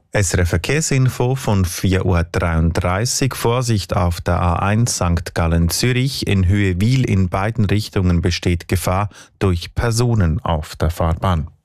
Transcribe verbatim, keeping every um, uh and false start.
S R F Verkehrsinfo von vier Uhr dreiunddreißig. Vorsicht auf der A eins Sankt Gallen-Zürich. In Höhe Wil in beiden Richtungen besteht Gefahr durch Personen auf der Fahrbahn.